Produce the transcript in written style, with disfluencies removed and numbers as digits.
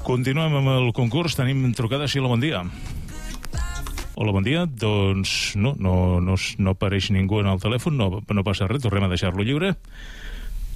Continuem amb el concurs. Tenim trucada. Sí, bon dia. Hola, bon dia. Doncs no apareix ningú en el telèfon, no passa res, tornem a deixar-lo lliure.